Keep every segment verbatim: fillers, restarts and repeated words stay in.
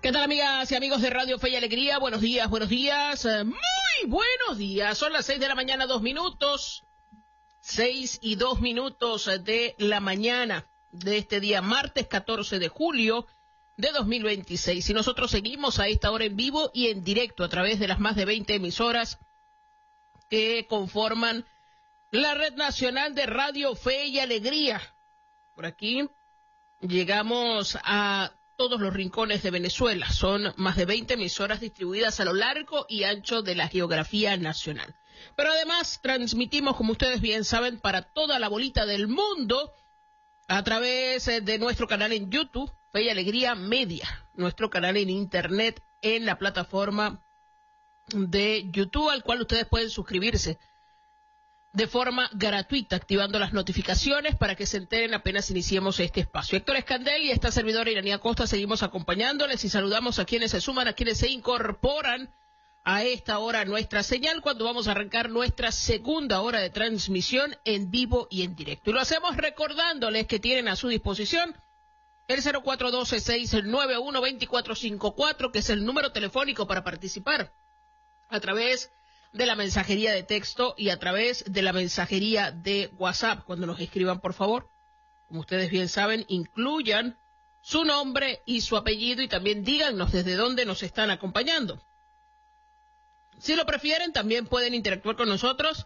¿Qué tal, amigas y amigos de Radio Fe y Alegría? Buenos días, buenos días, eh, muy buenos días. Son las seis de la mañana, dos minutos. Seis y dos minutos de la mañana de este día, martes catorce de julio de dos mil veintiséis. Y nosotros seguimos a esta hora en vivo y en directo a través de las más de veinte emisoras que conforman la Red Nacional de Radio Fe y Alegría. Por aquí llegamos a todos los rincones de Venezuela. Son más de veinte emisoras distribuidas a lo largo y ancho de la geografía nacional. Pero además transmitimos, como ustedes bien saben, para toda la bolita del mundo a través de nuestro canal en YouTube, Fe y Alegría Media, nuestro canal en Internet en la plataforma de YouTube, al cual ustedes pueden suscribirse de forma gratuita, activando las notificaciones para que se enteren apenas iniciemos este espacio. Héctor Escandel y esta servidora Iranía Costa seguimos acompañándoles y saludamos a quienes se suman, a quienes se incorporan a esta hora nuestra señal cuando vamos a arrancar nuestra segunda hora de transmisión en vivo y en directo. Y lo hacemos recordándoles que tienen a su disposición el cero cuatro uno dos, seis nueve uno, dos cuatro cinco cuatro, que es el número telefónico para participar a través de la mensajería de texto y a través de la mensajería de WhatsApp. Cuando nos escriban, por favor, como ustedes bien saben, incluyan su nombre y su apellido y también díganos desde dónde nos están acompañando. Si lo prefieren, también pueden interactuar con nosotros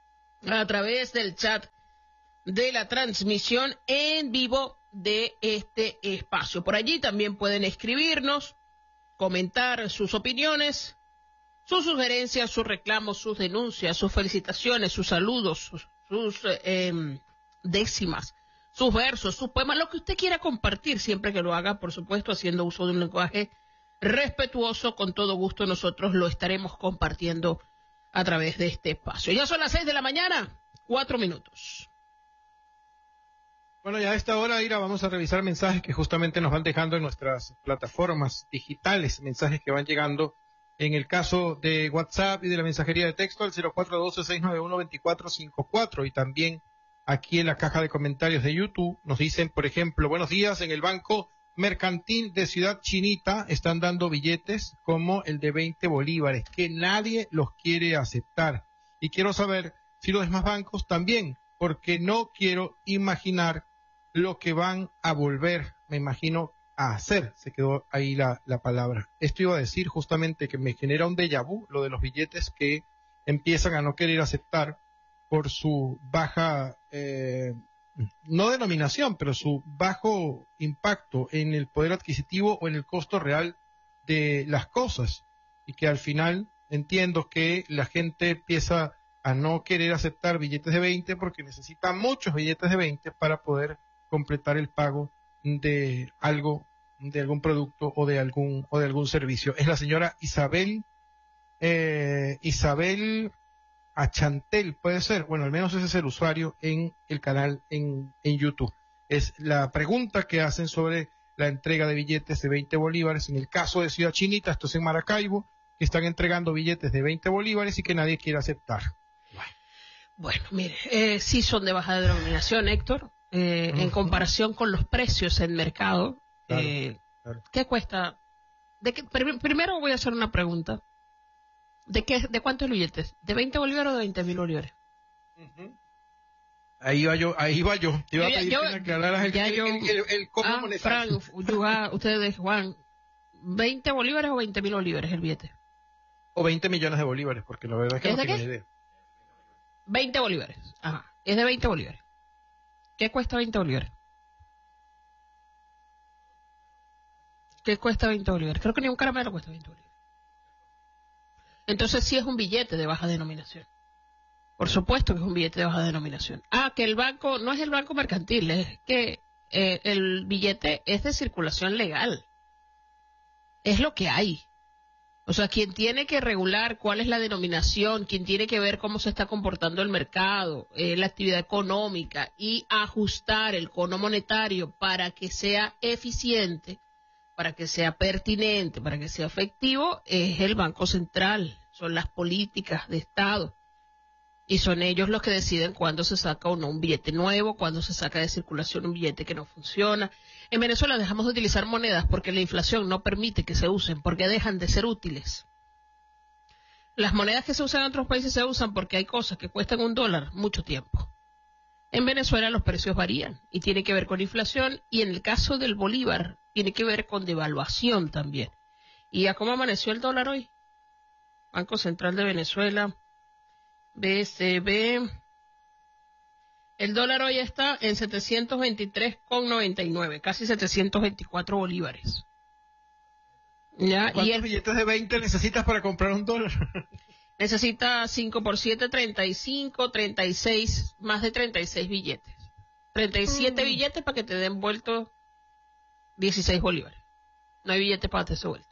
a través del chat de la transmisión en vivo de este espacio. Por allí también pueden escribirnos, comentar sus opiniones, sus sugerencias, sus reclamos, sus denuncias, sus felicitaciones, sus saludos, sus, sus eh, décimas, sus versos, sus poemas, lo que usted quiera compartir, siempre que lo haga, por supuesto, haciendo uso de un lenguaje respetuoso. Con todo gusto nosotros lo estaremos compartiendo a través de este espacio. Ya son las seis de la mañana, cuatro minutos. Bueno, ya a esta hora, Ira, vamos a revisar mensajes que justamente nos van dejando en nuestras plataformas digitales, mensajes que van llegando en el caso de WhatsApp y de la mensajería de texto al cero cuatro uno dos, seis nueve uno, dos cuatro cinco cuatro, y también aquí en la caja de comentarios de YouTube nos dicen, por ejemplo, buenos días, en el Banco Mercantil de Ciudad Chinita están dando billetes como el de veinte bolívares, que nadie los quiere aceptar. Y quiero saber si los demás bancos también, porque no quiero imaginar lo que van a volver, me imagino, a hacer. Se quedó ahí la, la palabra. Esto iba a decir justamente que me genera un déjà vu, lo de los billetes que empiezan a no querer aceptar por su baja eh, no denominación, pero su bajo impacto en el poder adquisitivo o en el costo real de las cosas, y que al final entiendo que la gente empieza a no querer aceptar billetes de veinte porque necesita muchos billetes de veinte para poder completar el pago de algo, de algún producto o de algún o de algún servicio. Es la señora Isabel eh, Isabel Achantel, puede ser, bueno, al menos ese es el usuario en el canal en, en YouTube. Es la pregunta que hacen sobre la entrega de billetes de veinte bolívares. En el caso de Ciudad Chinita, esto es en Maracaibo, que están entregando billetes de veinte bolívares y que nadie quiere aceptar. Bueno, bueno mire, eh, sí son de baja denominación, Héctor, eh, uh-huh. En comparación con los precios en mercado. Claro, eh, claro. ¿Qué cuesta? ¿De qué? Pr- primero voy a hacer una pregunta. ¿De qué, de cuántos billetes? ¿De veinte bolívares o de veinte mil bolívares? Uh-huh. Ahí va yo, ahí va yo. Te iba yo, a pedir yo, que me aclararas el, el, yo, el, el, el cómo ah, monetario. Frank, Yuga, ustedes, Juan, ¿veinte bolívares o veinte mil bolívares el billete? O veinte millones de bolívares, porque la verdad es que ¿Es no de tengo qué? ni idea. veinte bolívares. Ajá. Es de veinte bolívares. ¿Qué cuesta veinte bolívares? ¿Qué cuesta veinte bolívares? Creo que ni un caramelo cuesta veinte bolívares. Entonces sí es un billete de baja denominación. Por supuesto que es un billete de baja denominación. Ah, que el banco, no es el banco mercantil, es que eh, el billete es de circulación legal. Es lo que hay. O sea, quien tiene que regular cuál es la denominación, quien tiene que ver cómo se está comportando el mercado, eh, la actividad económica y ajustar el cono monetario para que sea eficiente, para que sea pertinente, para que sea efectivo, es el Banco Central, son las políticas de Estado. Y son ellos los que deciden cuándo se saca o no un billete nuevo, cuándo se saca de circulación un billete que no funciona. En Venezuela dejamos de utilizar monedas porque la inflación no permite que se usen, porque dejan de ser útiles. Las monedas que se usan en otros países se usan porque hay cosas que cuestan un dólar mucho tiempo. En Venezuela los precios varían y tiene que ver con inflación, y en el caso del bolívar tiene que ver con devaluación también. ¿Y a cómo amaneció el dólar hoy? Banco Central de Venezuela, B C B. El dólar hoy está en setecientos veintitrés con noventa y nueve, casi setecientos veinticuatro bolívares. ¿Ya? ¿Cuántos y el, billetes de veinte necesitas para comprar un dólar? Necesita cinco por siete, treinta y cinco, treinta y seis, más de treinta y seis billetes. treinta y siete mm. billetes para que te den vuelto dieciséis bolívares. No hay billetes para darte vuelto.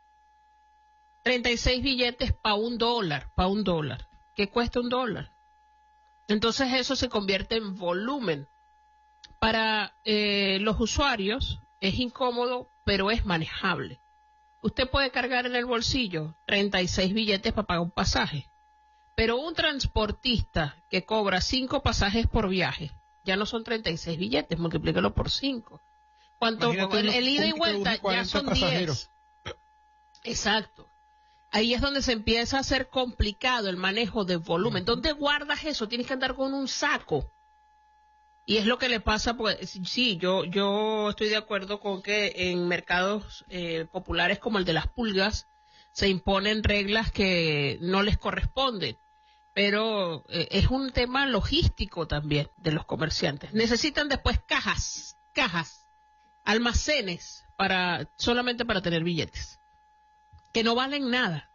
treinta y seis billetes para un dólar, para un dólar. ¿Qué cuesta un dólar? Entonces eso se convierte en volumen. Para eh, los usuarios es incómodo, pero es manejable. Usted puede cargar en el bolsillo treinta y seis billetes para pagar un pasaje, pero un transportista que cobra cinco pasajes por viaje, ya no son treinta y seis billetes, multiplícalo por cinco. ¿Cuánto? El, el ida y vuelta ya son diez. Exacto. Ahí es donde se empieza a hacer complicado el manejo de volumen. ¿Dónde guardas eso? Tienes que andar con un saco. Y es lo que le pasa, pues sí, yo yo estoy de acuerdo con que en mercados eh, populares como el de las pulgas se imponen reglas que no les corresponden, pero eh, es un tema logístico también de los comerciantes. Necesitan después cajas, cajas, almacenes para solamente para tener billetes, que no valen nada.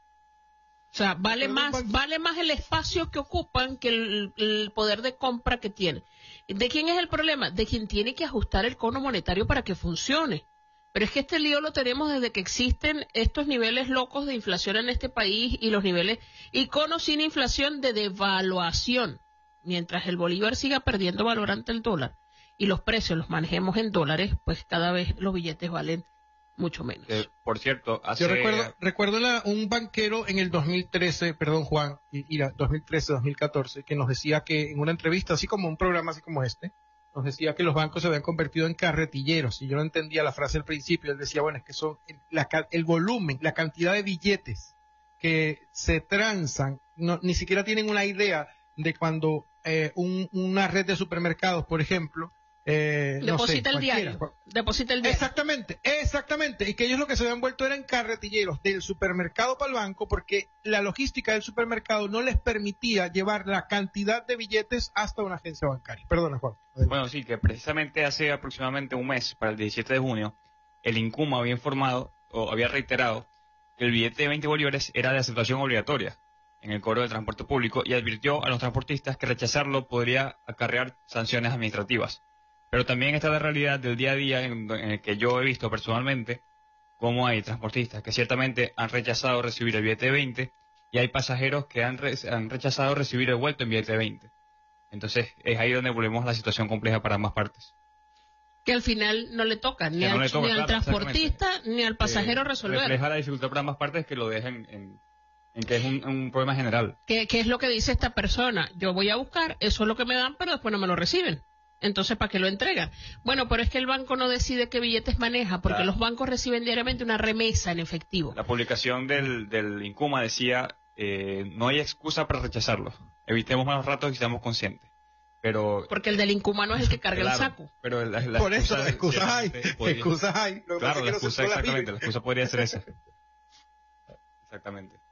O sea, vale más, vale más el espacio que ocupan que el, el poder de compra que tienen. ¿De quién es el problema? De quien tiene que ajustar el cono monetario para que funcione. Pero es que este lío lo tenemos desde que existen estos niveles locos de inflación en este país y los niveles, y cono sin inflación de devaluación. Mientras el bolívar siga perdiendo valor ante el dólar y los precios los manejemos en dólares, pues cada vez los billetes valen mucho menos. Eh, por cierto, hace... Yo recuerdo, recuerdo la, un banquero en el dos mil trece, perdón Juan, y, y la dos mil trece, dos mil catorce, que nos decía que en una entrevista, así como un programa así como este, nos decía que los bancos se habían convertido en carretilleros, y yo no entendía la frase al principio. Él decía, bueno, es que son la, el volumen, la cantidad de billetes que se transan, no, ni siquiera tienen una idea de cuando eh, un, una red de supermercados, por ejemplo, Eh, deposita no sé, el diario. Deposita el diario. Exactamente, exactamente. Y que ellos lo que se habían vuelto eran carretilleros del supermercado para el banco, porque la logística del supermercado no les permitía llevar la cantidad de billetes hasta una agencia bancaria. Perdona, Juan. Bueno, sí, que precisamente hace aproximadamente un mes, para el diecisiete de junio, el INCUMA había informado, o había reiterado, que el billete de veinte bolívares era de aceptación obligatoria en el cobro del transporte público, y advirtió a los transportistas que rechazarlo podría acarrear sanciones administrativas. Pero también está la realidad del día a día en, en el que yo he visto personalmente cómo hay transportistas que ciertamente han rechazado recibir el billete de veinte, y hay pasajeros que han, re, han rechazado recibir el vuelto en billete de veinte. Entonces es ahí donde volvemos a la situación compleja para ambas partes. Que al final no le toca ni, al, no le toca, ni claro, al transportista ni al pasajero eh, resolver. Refleja la dificultad para ambas partes, que lo dejen en, en que es un, un problema general. ¿Qué, ¿Qué es lo que dice esta persona? Yo voy a buscar, eso es lo que me dan, pero después no me lo reciben. Entonces, ¿para qué lo entregan? Bueno, pero es que el banco no decide qué billetes maneja, porque claro, los bancos reciben diariamente una remesa en efectivo. La publicación del, del INCUMA decía, eh, no hay excusa para rechazarlo. Evitemos malos ratos y seamos conscientes. Pero porque el del INCUMA no es el que carga claro, el saco. Pero la, la Por eso, excusas hay. Podría, excusas hay. Lo claro, la excusa, exactamente, la excusa podría ser esa. Exactamente.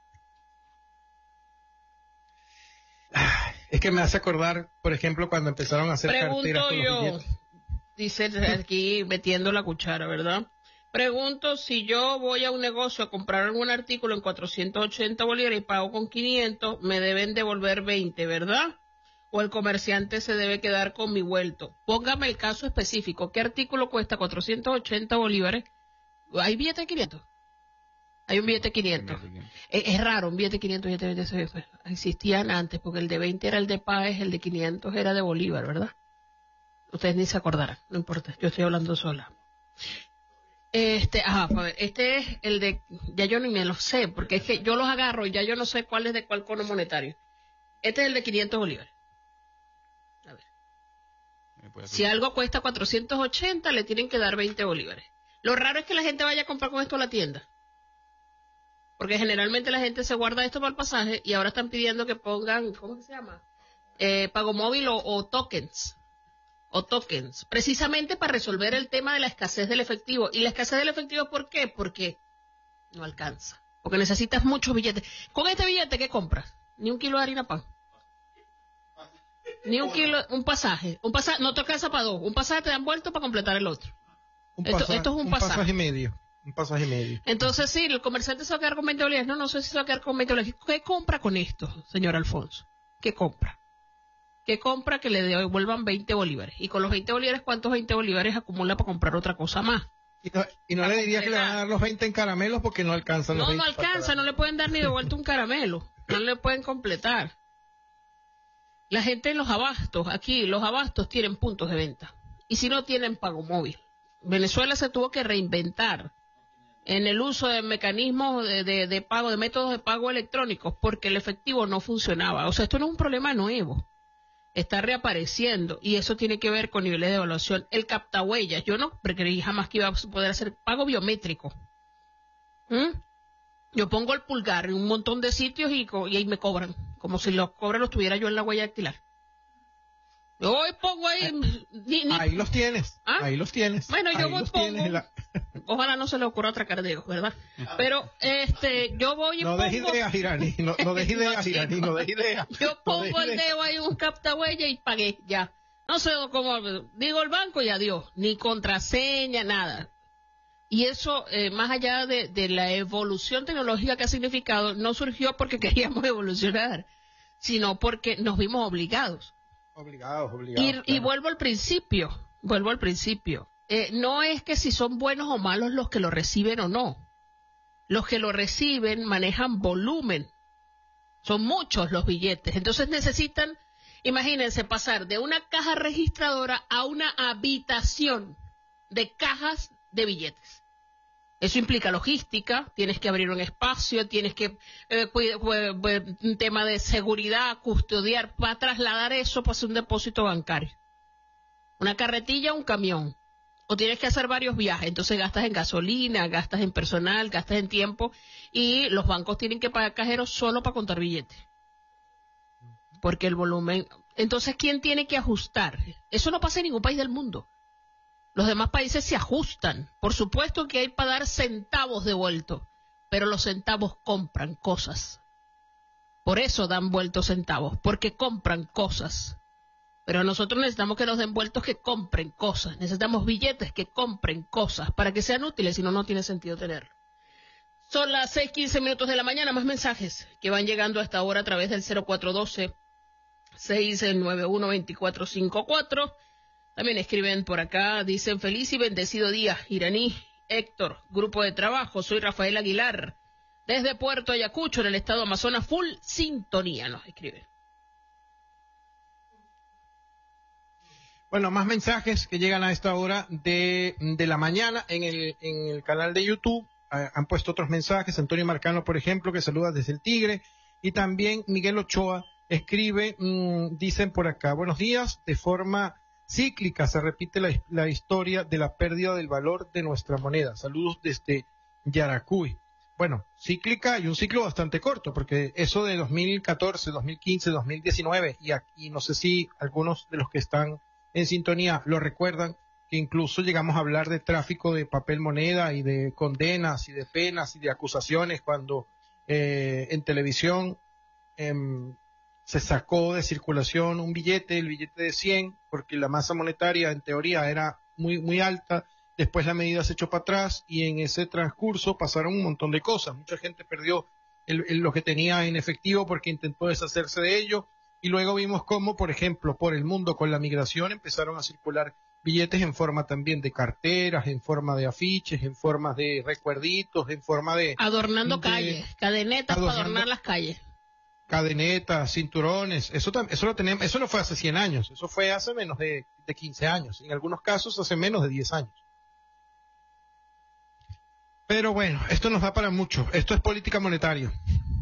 Es que me hace acordar, por ejemplo, cuando empezaron a hacer Pregunto carteras con yo, los billetes. Dice aquí metiendo la cuchara, ¿verdad? Pregunto, si yo voy a un negocio a comprar algún artículo en cuatrocientos ochenta bolívares y pago con quinientos, me deben devolver veinte, ¿verdad? O el comerciante se debe quedar con mi vuelto. Póngame el caso específico. ¿Qué artículo cuesta cuatrocientos ochenta bolívares? ¿Hay billete de quinientos? Hay un billete de quinientos. Es, es raro, un billete de quinientos, billete de veinte, existían antes, porque el de veinte era el de Páez, el de quinientos era de Bolívar, ¿verdad? Ustedes ni se acordarán, no importa, yo estoy hablando sola. Este, ajá, a ver, este es el de, ya yo ni me lo sé, porque es que yo los agarro y ya yo no sé cuál es de cuál cono monetario. Este es el de quinientos bolívares. A ver. Si algo cuesta cuatrocientos ochenta, le tienen que dar veinte bolívares. Lo raro es que la gente vaya a comprar con esto a la tienda. Porque generalmente la gente se guarda esto para el pasaje y ahora están pidiendo que pongan, ¿cómo se llama? Eh, pago móvil o, o tokens. O tokens. Precisamente para resolver el tema de la escasez del efectivo. ¿Y la escasez del efectivo por qué? Porque no alcanza. Porque necesitas muchos billetes. Con este billete, ¿qué compras? Ni un kilo de harina pan. Ni un kilo, un pasaje. Un pasaje, no te alcanza para dos. Un pasaje te dan vuelto para completar el otro. Un esto, pasaje, esto es un, un pasaje. pasaje medio. Un pasaje medio. Entonces, sí, el comerciante se va a quedar con veinte bolívares. No, no sé si se va a quedar con veinte bolívares. ¿Qué compra con esto, señor Alfonso? ¿Qué compra? ¿Qué compra que le devuelvan veinte bolívares? Y con los veinte bolívares, ¿cuántos veinte bolívares acumula para comprar otra cosa más? Y no, y no le diría que le van a dar los veinte en caramelos porque no alcanzan los No, veinte. no alcanza, no le pueden dar ni de vuelta un caramelo. No le pueden completar. La gente en los abastos, aquí los abastos tienen puntos de venta. Y si no tienen pago móvil. Venezuela se tuvo que reinventar en el uso de mecanismos de, de, de pago, de métodos de pago electrónicos, porque el efectivo no funcionaba. O sea, esto no es un problema nuevo. Está reapareciendo y eso tiene que ver con niveles de evaluación. El captahuellas, yo no creí jamás que iba a poder hacer pago biométrico. ¿Mm? Yo pongo el pulgar en un montón de sitios y, y ahí me cobran, como si los cobres los tuviera yo en la huella dactilar. Yo voy pongo ahí... Ni, ni... Ahí los tienes, ¿Ah? ahí los tienes. Bueno, yo ahí voy los pongo... La... Ojalá no se le ocurra atracar dedos, ¿verdad? Pero, este, yo voy y no pongo... Deje ideas, Irani, no, no deje ideas, Irani, no deje ideas. Yo pongo no el dedo ahí en un captahuella y pagué, ya. No sé cómo... Digo el banco y adiós. Ni contraseña, nada. Y eso, eh, más allá de, de la evolución tecnológica que ha significado, no surgió porque queríamos evolucionar, sino porque nos vimos obligados. Obligados, obligados. Y, claro. y vuelvo al principio, vuelvo al principio. Eh, no es que si son buenos o malos los que lo reciben o no. Los que lo reciben manejan volumen. Son muchos los billetes. Entonces necesitan, imagínense, pasar de una caja registradora a una habitación de cajas de billetes. Eso implica logística, tienes que abrir un espacio, tienes que, eh, un tema de seguridad, custodiar, para trasladar eso para hacer un depósito bancario. Una carretilla, un camión. O tienes que hacer varios viajes, entonces gastas en gasolina, gastas en personal, gastas en tiempo, y los bancos tienen que pagar cajeros solo para contar billetes. Porque el volumen... Entonces, ¿quién tiene que ajustar? Eso no pasa en ningún país del mundo. Los demás países se ajustan. Por supuesto que hay para dar centavos de vuelto, pero los centavos compran cosas. Por eso dan vueltos centavos, porque compran cosas. Pero nosotros necesitamos que nos den vueltos que compren cosas. Necesitamos billetes que compren cosas para que sean útiles, si no, no tiene sentido tenerlo. Son las seis quince minutos de la mañana, más mensajes que van llegando hasta ahora a través del cero cuatro uno dos, seis nueve uno, dos cuatro cinco cuatro. También escriben por acá, dicen feliz y bendecido día, Iraní, Héctor, grupo de trabajo, soy Rafael Aguilar, desde Puerto Ayacucho, en el estado Amazonas, full sintonía, nos escriben. Bueno, más mensajes que llegan a esta hora de, de la mañana en el, en el canal de YouTube. Eh, han puesto otros mensajes. Antonio Marcano, por ejemplo, que saluda desde el Tigre. Y también Miguel Ochoa escribe, mmm, dicen por acá, buenos días, de forma cíclica se repite la, la historia de la pérdida del valor de nuestra moneda. Saludos desde Yaracuy. Bueno, cíclica y un ciclo bastante corto, porque eso de dos mil catorce, dos mil quince, dos mil diecinueve, y aquí no sé si algunos de los que están en sintonía lo recuerdan, que incluso llegamos a hablar de tráfico de papel moneda y de condenas y de penas y de acusaciones cuando eh, en televisión eh, se sacó de circulación un billete, el billete de cien, porque la masa monetaria en teoría era muy, muy alta. Después la medida se echó para atrás y en ese transcurso pasaron un montón de cosas. Mucha gente perdió el, el, lo que tenía en efectivo porque intentó deshacerse de ello. Y luego vimos cómo, por ejemplo, por el mundo con la migración empezaron a circular billetes en forma también de carteras, en forma de afiches, en forma de recuerditos, en forma de... Adornando de, calles, cadenetas para adornar las calles. Cadenetas, cinturones, eso, eso, lo tenemos, eso no fue hace cien años, eso fue hace menos de, de quince años, en algunos casos hace menos de diez años. Pero bueno, esto nos da para mucho, esto es política monetaria.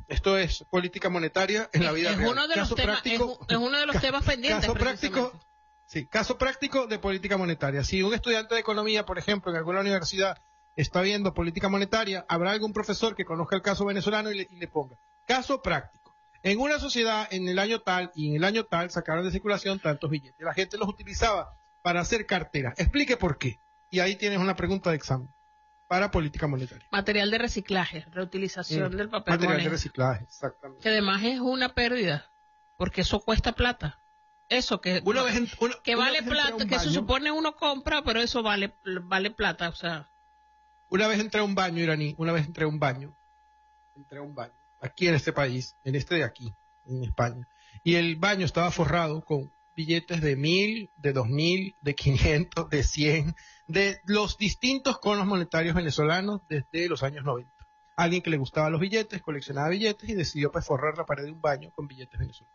Esto es política monetaria en la vida es real. Uno de los caso temas, práctico, es, es uno de los temas pendientes. Caso práctico, sí, caso práctico de política monetaria. Si un estudiante de economía, por ejemplo, en alguna universidad está viendo política monetaria, habrá algún profesor que conozca el caso venezolano y le, y le ponga. Caso práctico. En una sociedad, en el año tal y en el año tal, sacaron de circulación tantos billetes. La gente los utilizaba para hacer cartera. Explique por qué. Y ahí tienes una pregunta de examen para política monetaria. Material de reciclaje, reutilización Mm, del papel Material moneda. de reciclaje, exactamente. Que además es una pérdida, porque eso cuesta plata. Eso que, Una vez en- una- que una vale vez entré a plata, un que se baño- supone uno compra, pero eso vale vale plata, o sea. Una vez entré a un baño iraní, una vez entré a un baño, entré a un baño, aquí en este país, en este de aquí, en España, y el baño estaba forrado con billetes de mil, de dos mil, de quinientos, de cien, de los distintos conos monetarios venezolanos desde los años noventa. Alguien que le gustaba los billetes, coleccionaba billetes y decidió pues forrar la pared de un baño con billetes venezolanos.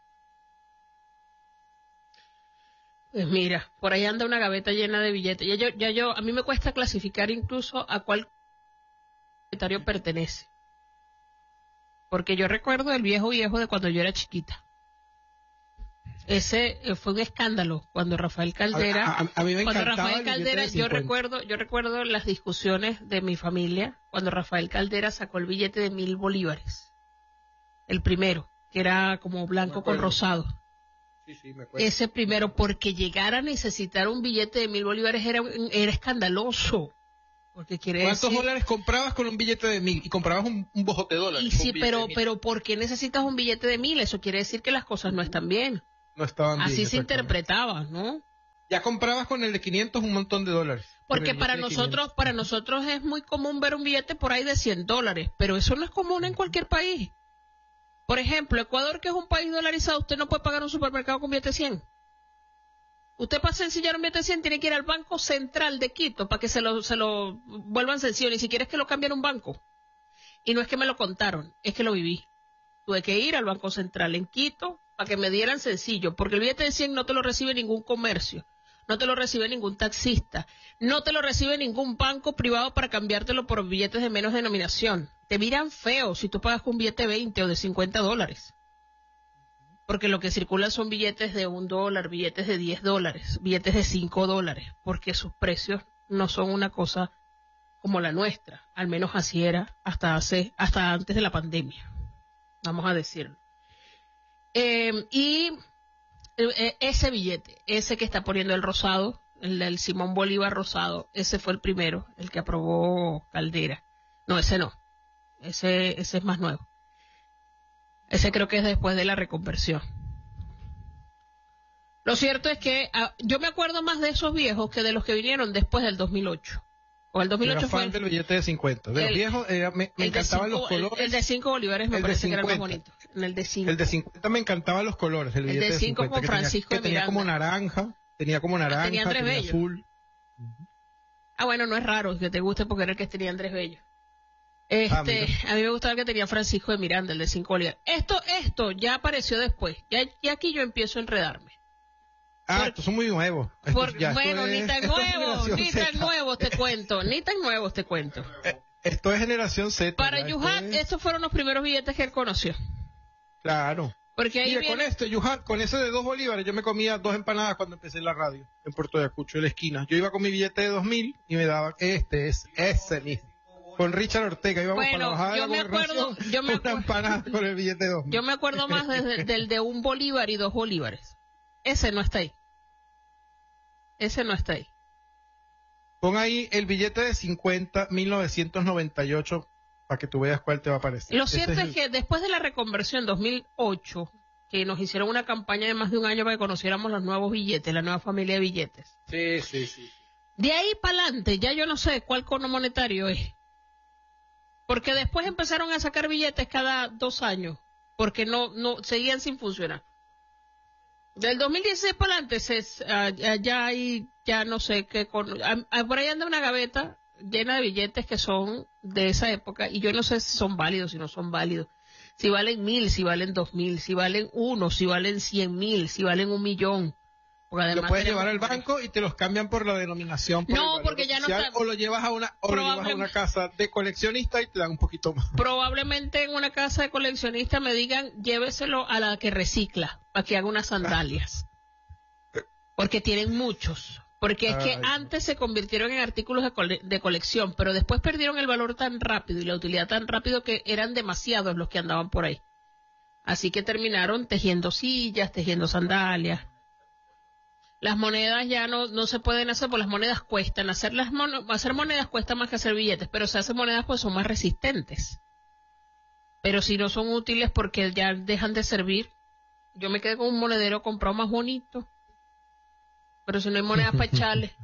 Pues mira, por ahí anda una gaveta llena de billetes. Ya yo, ya yo, a mí me cuesta clasificar incluso a cuál monetario pertenece. Porque yo recuerdo el viejo viejo de cuando yo era chiquita. Ese eh, fue un escándalo cuando Rafael Caldera, A, a- a mí me cuando encantaba Rafael el billete Caldera, de yo cincuenta. recuerdo, yo recuerdo las discusiones de mi familia cuando Rafael Caldera sacó el billete de mil bolívares, el primero, que era como blanco con acuerdo. rosado. Sí, sí, me acuerdo. Ese primero, porque llegar a necesitar un billete de mil bolívares era, era escandaloso. Porque quiere ¿Cuántos decir... dólares comprabas con un billete de mil? Y comprabas un, un bojote de dólares. Y con un sí, billete pero, de mil. pero ¿por qué necesitas un billete de mil? Eso quiere decir que las cosas no están bien. No estaban bien. Así se exactamente. interpretaba, ¿no? Ya comprabas con el de quinientos un montón de dólares. Con Porque el para billete de nosotros, quinientos. para nosotros es muy común ver un billete por ahí de cien dólares, pero eso no es común en cualquier país. Por ejemplo, Ecuador, que es un país dolarizado, usted no puede pagar un supermercado con billete de cien. Usted para sencillar un billete de cien tiene que ir al Banco Central de Quito para que se lo, se lo vuelvan sencillo, ni siquiera es que lo cambien a un banco. Y no es que me lo contaron, es que lo viví. Tuve que ir al Banco Central en Quito para que me dieran sencillo, porque el billete de cien no te lo recibe ningún comercio, no te lo recibe ningún taxista, no te lo recibe ningún banco privado para cambiártelo por billetes de menos denominación. Te miran feo si tú pagas con un billete de veinte o de cincuenta dólares. Porque lo que circula son billetes de un dólar, billetes de diez dólares, billetes de cinco dólares, porque sus precios no son una cosa como la nuestra. Al menos así era hasta hace, hasta antes de la pandemia, vamos a decirlo. Eh, y eh, ese billete, ese que está poniendo el rosado, el del Simón Bolívar rosado, ese fue el primero, el que aprobó Caldera. No, ese no, ese, ese es más nuevo. Ese creo que es después de la reconversión. Lo cierto es que ah, yo me acuerdo más de esos viejos que de los que vinieron después del dos mil ocho. O el dos mil ocho Era fue fan del billete de cincuenta. De el- los viejos eh, me, me el de encantaban cinco- los colores. El, el de cinco bolívares me El de parece que era el más cincuenta. bonito. En el de cinco. El de cincuenta me encantaban los colores. El, El de billete de cinco cincuenta, con que tenía- Francisco que de tenía, como Miranda. naranja, tenía como naranja, tenía Andrés tenía Bello. azul. Ah, bueno, no es raro que te guste porque era el que tenía Andrés Bello. Este, Ah, mira. a mí me gustaba el que tenía Francisco de Miranda, el de cinco bolívares. Esto, esto ya apareció después. Ya, ya aquí yo empiezo a enredarme. Ah, Por- estos son muy nuevos. Estos Por- ya, esto bueno, es- ni tan esto es nuevos, generación ni tan Z. nuevos te cuento, ni tan nuevos te cuento. Eh, Esto es generación Z. Para ya, esto Yuhat, es- estos fueron los primeros billetes que él conoció. Claro. Porque ahí Mire, viene- con este, Yuhat, con ese de dos bolívares, yo me comía dos empanadas cuando empecé en la radio, en Puerto Ayacucho, en la esquina. Yo iba con mi billete de dos mil y me daban, este es, ese mismo. Con Richard Ortega, íbamos Bueno, para la bajada de yo la me gobernación, acuerdo- yo me una acuerdo- empanada con el billete de dos mil. Yo me acuerdo más desde- del de un bolívar y dos bolívares. Ese no está ahí. Ese no está ahí. Pon ahí el billete de cincuenta, mil novecientos noventa y ocho, para que tú veas cuál te va a aparecer. Lo Ese cierto es, el- que después de la reconversión dos mil ocho, que nos hicieron una campaña de más de un año para que conociéramos los nuevos billetes, la nueva familia de billetes. Sí, sí, sí. De ahí para adelante, ya yo no sé cuál cono monetario es. Porque después empezaron a sacar billetes cada dos años, porque no, no seguían sin funcionar. Del dos mil dieciséis para adelante, se, ah, ya- ya hay, ya no sé qué cono. ah, ah, por ahí anda una gaveta llena de billetes que son de esa época, y yo no sé si son válidos, si no son válidos. Si valen mil, si valen dos mil, si valen uno, si valen cien mil, si valen un millón. Porque lo puedes tenemos... llevar al banco y te los cambian por la denominación. Por no, porque ya no está... O lo llevas a una o lo llevas a una casa de coleccionista y te dan un poquito más. Probablemente en una casa de coleccionista me digan, lléveselo a la que recicla, para que haga unas sandalias. Porque tienen muchos. Porque es que Ay, antes se convirtieron en artículos de, cole de colección, pero después perdieron el valor tan rápido y la utilidad tan rápido que eran demasiados los que andaban por ahí. Así que terminaron tejiendo sillas, tejiendo sandalias. Las monedas ya no, no se pueden hacer, porque las monedas cuestan. Hacer, las mon hacer monedas cuesta más que hacer billetes, pero se hacen monedas pues son más resistentes. Pero si no son útiles porque ya dejan de servir, yo me quedé con un monedero comprado más bonito. Pero si no hay monedas para echarle,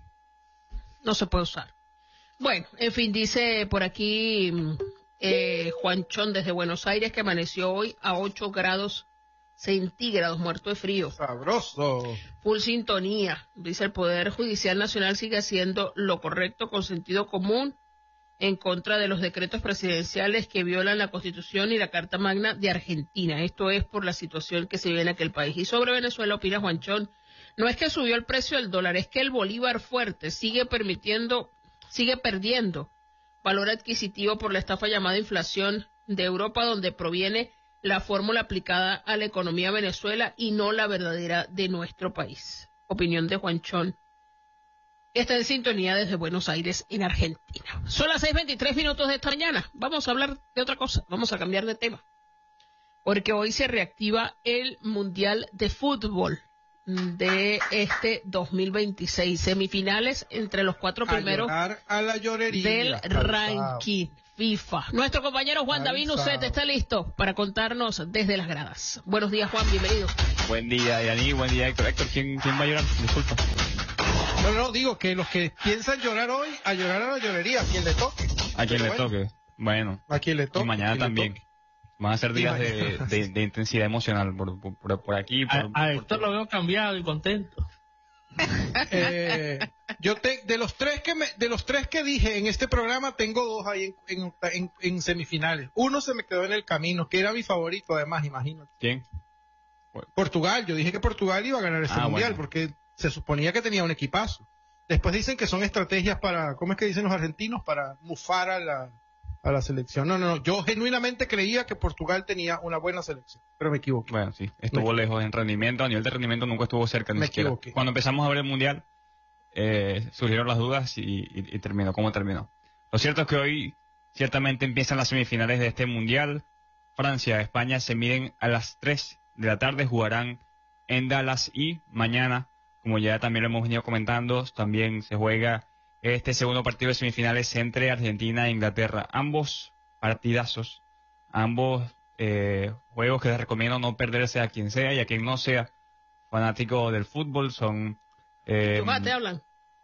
no se puede usar. Bueno, en fin, dice por aquí eh, Juanchón desde Buenos Aires que amaneció hoy a ocho grados centígrados, muerto de frío. Sabroso. Full sintonía. Dice el Poder Judicial Nacional sigue haciendo lo correcto con sentido común en contra de los decretos presidenciales que violan la Constitución y la Carta Magna de Argentina. Esto es por la situación que se vive en aquel país. Y sobre Venezuela opina Juanchón, no es que subió el precio del dólar, es que el bolívar fuerte sigue permitiendo, sigue perdiendo valor adquisitivo por la estafa llamada inflación de Europa, donde proviene la fórmula aplicada a la economía de Venezuela y no la verdadera de nuestro país. Opinión de Juanchón. Está en sintonía desde Buenos Aires, en Argentina. Son las seis veintitrés minutos de esta mañana. Vamos a hablar de otra cosa. Vamos a cambiar de tema. Porque hoy se reactiva el Mundial de Fútbol de este dos mil veintiséis. Semifinales entre los cuatro primeros a a la del ranking FIFA. Nuestro compañero Juan David Nucet está listo para contarnos desde las gradas. Buenos días, Juan, bienvenido. Buen día, Yani, buen día, Héctor. Héctor, ¿quién, quién va a llorar? Disculpa. No, no, digo que los que piensan llorar hoy, a llorar a la llorería, a quien le toque. A quien Pero le bueno, toque. Bueno. A quien le toque. Y mañana también. Van a ser días de, de, de intensidad emocional por, por, por aquí. Por, a, a por Héctor lo veo cambiado y contento. Eh, yo te, de los tres que me, de los tres que dije en este programa tengo dos ahí en, en, en, en semifinales. Uno se me quedó en el camino, que era mi favorito además, imagínate. ¿Quién? Portugal. Yo dije que Portugal iba a ganar ese ah, mundial bueno. porque se suponía que tenía un equipazo. Después dicen que son estrategias para, ¿cómo es que dicen los argentinos? Para mufar a la a la selección. No, no, no. Yo genuinamente creía que Portugal tenía una buena selección, pero me equivoqué. Bueno, sí, estuvo me lejos en rendimiento, a nivel de rendimiento nunca estuvo cerca ni me siquiera. Equivoqué. Cuando empezamos a ver el Mundial, eh, surgieron las dudas y, y, y terminó como terminó. Lo cierto es que hoy ciertamente empiezan las semifinales de este Mundial. Francia, España se miden a las tres de la tarde, jugarán en Dallas y mañana, como ya también lo hemos venido comentando, también se juega este segundo partido de semifinales entre Argentina e Inglaterra. Ambos partidazos, ambos eh, juegos que les recomiendo no perderse a quien sea y a quien no sea fanático del fútbol. Son... Eh, ¿Tú te hablan?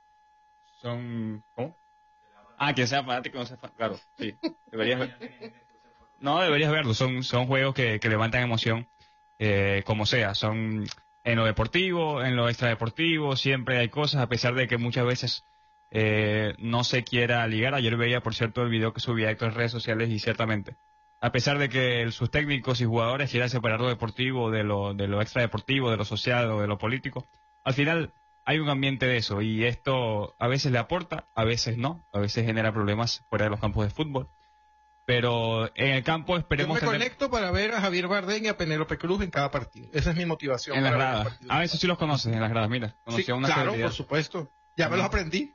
Son... ¿Cómo? Ah, quien sea fanático no sea fanático. Claro, sí. Deberías ver. No, deberías verlo. Son, son juegos que, que levantan emoción, eh, como sea. Son en lo deportivo, en lo extradeportivo, siempre hay cosas, a pesar de que muchas veces... Eh, no se quiera ligar. Ayer veía, por cierto, el video que subía Héctor en redes sociales y ciertamente, a pesar de que el, sus técnicos y jugadores quieran separar lo deportivo de lo, de lo extradeportivo, de lo social o de lo político, al final hay un ambiente de eso y esto a veces le aporta, a veces no, a veces genera problemas fuera de los campos de fútbol. Pero en el campo esperemos Yo me tener... conecto para ver a Javier Bardem y a Penélope Cruz en cada partido. Esa es mi motivación. En las para ver gradas. el partido. Ah, eso sí los conoces, en las gradas, mira. Conocí Sí, a una claro, celebridad. por supuesto. Ya me los aprendí.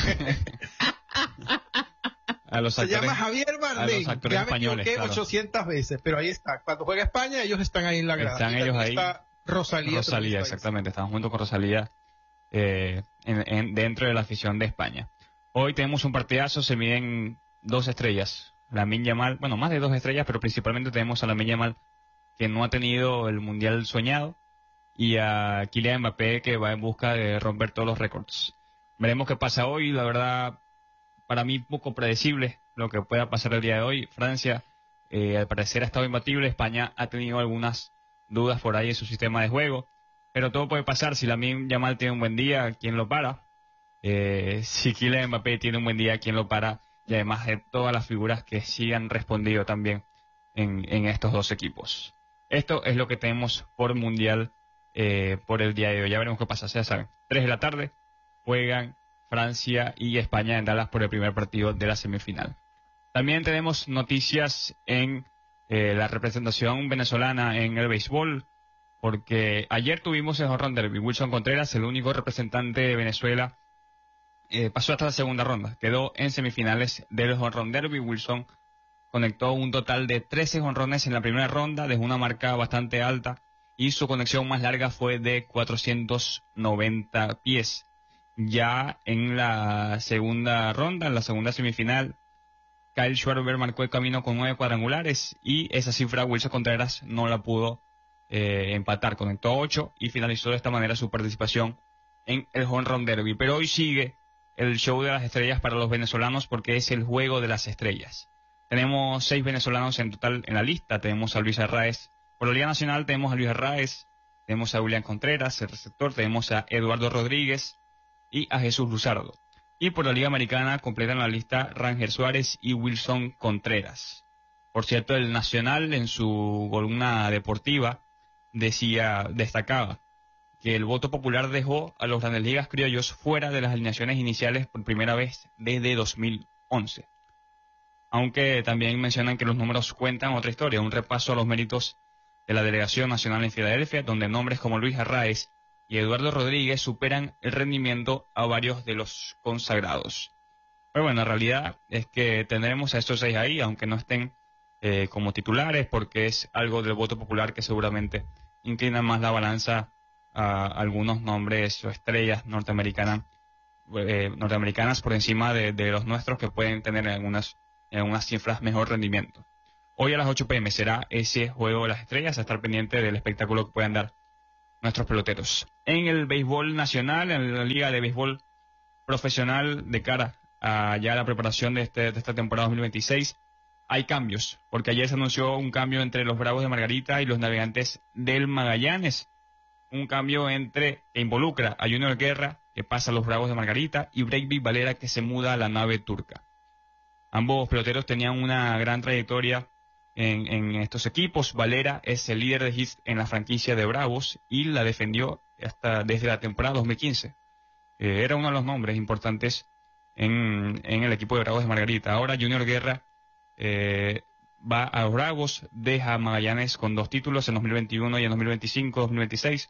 A los Se actores, llama Javier a Bardem. los actores Ya me españoles, equivoqué claro. ochocientas veces, pero ahí está. Cuando juega España, ellos están ahí en la grada. Están Y ellos también ahí. Está Rosalía. Rosalía, exactamente. Estaban junto con Rosalía eh, en, en, dentro de la afición de España. Hoy tenemos un partidazo, se miden dos estrellas. Lamine Yamal, bueno, más de dos estrellas, pero principalmente tenemos a Lamine Yamal, que no ha tenido el mundial soñado, y a Kylian Mbappé, que va en busca de romper todos los récords. Veremos qué pasa hoy. La verdad, para mí poco predecible lo que pueda pasar el día de hoy. Francia, eh, al parecer ha estado imbatible. España ha tenido algunas dudas por ahí en su sistema de juego, pero todo puede pasar. Si Lamine Yamal tiene un buen día, ¿quién lo para? Eh, si Kylian Mbappé tiene un buen día, ¿quién lo para? Y además de todas las figuras que sí han respondido también en, en estos dos equipos. Esto es lo que tenemos por mundial eh, por el día de hoy. Ya veremos qué pasa. Ya saben, tres de la tarde juegan Francia y España en Dallas por el primer partido de la semifinal. También tenemos noticias en eh, la representación venezolana en el béisbol, porque ayer tuvimos el home run derby. Wilson Contreras, el único representante de Venezuela, eh, pasó hasta la segunda ronda. Quedó en semifinales del home run derby. Wilson conectó un total de trece jonrones en la primera ronda, dejó una marca bastante alta y su conexión más larga fue de cuatrocientos noventa pies. Ya en la segunda ronda, en la segunda semifinal, Kyle Schwarber marcó el camino con nueve cuadrangulares y esa cifra Wilson Contreras no la pudo eh, empatar. Conectó ocho y finalizó de esta manera su participación en el home run derby. Pero hoy sigue el show de las estrellas para los venezolanos porque es el juego de las estrellas. Tenemos seis venezolanos en total en la lista. Tenemos a Luis Arraez. Por la Liga Nacional tenemos a Luis Arraez, tenemos a William Contreras, el receptor, tenemos a Eduardo Rodríguez y a Jesús Luzardo. Y por la Liga Americana completan la lista Ranger Suárez y Wilson Contreras. Por cierto, el Nacional en su columna deportiva decía, destacaba que el voto popular dejó a los Grandes Ligas criollos fuera de las alineaciones iniciales por primera vez desde dos mil once. Aunque también mencionan que los números cuentan otra historia, un repaso a los méritos de la Delegación Nacional en Filadelfia, donde nombres como Luis Arraez y Eduardo Rodríguez superan el rendimiento a varios de los consagrados. Pero bueno, la realidad es que tendremos a estos seis ahí, aunque no estén eh, como titulares, porque es algo del voto popular que seguramente inclina más la balanza a algunos nombres o estrellas norteamericanas, eh, norteamericanas por encima de, de los nuestros que pueden tener algunas en unas cifras mejor rendimiento. Hoy a las ocho pe eme será ese juego de las estrellas, a estar pendiente del espectáculo que puedan dar nuestros peloteros. En el béisbol nacional, en la Liga de Béisbol Profesional, de cara a ya la preparación de, este, de esta temporada dos mil veintiséis, hay cambios, porque ayer se anunció un cambio entre los Bravos de Margarita y los Navegantes del Magallanes. Un cambio entre que involucra a Junior Guerra, que pasa a los Bravos de Margarita, y Breivik Valera, que se muda a la nave turca. Ambos peloteros tenían una gran trayectoria en, en estos equipos. Valera es el líder de hits en la franquicia de Bravos y la defendió hasta desde la temporada dos mil quince. Eh, era uno de los nombres importantes en, en el equipo de Bravos de Margarita. Ahora Junior Guerra eh, va a Bravos, deja a Magallanes con dos títulos en dos mil veintiuno y en dos mil veinticinco dos mil veintiséis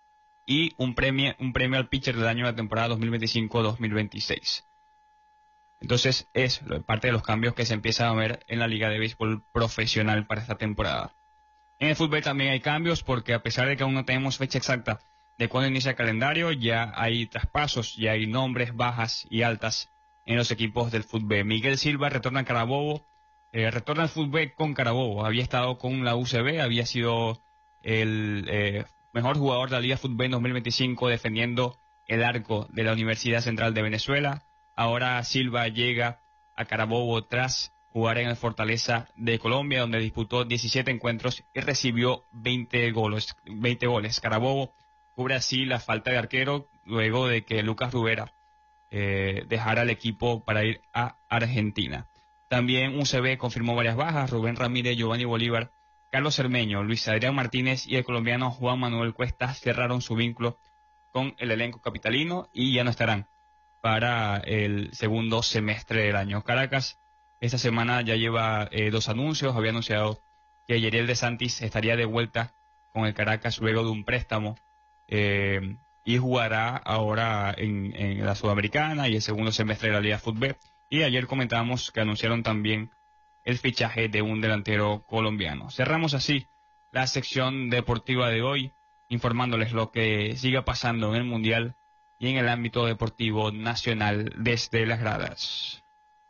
y un premio, un premio al pitcher del año de la temporada dos mil veinticinco dos mil veintiséis. Entonces es parte de los cambios que se empiezan a ver en la Liga de Béisbol Profesional para esta temporada. En el fútbol también hay cambios porque a pesar de que aún no tenemos fecha exacta de cuándo inicia el calendario, ya hay traspasos, ya hay nombres bajas y altas en los equipos del fútbol. Miguel Silva retorna a Carabobo, eh, retorna al fútbol con Carabobo. Había estado con la U C B, había sido el eh, mejor jugador de la Liga Fútbol en dos mil veinticinco defendiendo el arco de la Universidad Central de Venezuela. Ahora Silva llega a Carabobo tras jugar en el Fortaleza de Colombia, donde disputó diecisiete encuentros y recibió veinte goles. veinte goles. Carabobo cubre así la falta de arquero luego de que Lucas Rubera eh, dejara el equipo para ir a Argentina. También U C B confirmó varias bajas: Rubén Ramírez, Giovanni Bolívar, Carlos Cermeño, Luis Adrián Martínez y el colombiano Juan Manuel Cuesta cerraron su vínculo con el elenco capitalino y ya no estarán para el segundo semestre del año. Caracas esta semana ya lleva eh, dos anuncios. Había anunciado que Yeriel de Santis estaría de vuelta con el Caracas luego de un préstamo eh, y jugará ahora en, en la Sudamericana y el segundo semestre de la Liga Fútbol. Y ayer comentábamos que anunciaron también el fichaje de un delantero colombiano. Cerramos así la sección deportiva de hoy, informándoles lo que siga pasando en el Mundial y en el ámbito deportivo nacional desde las gradas.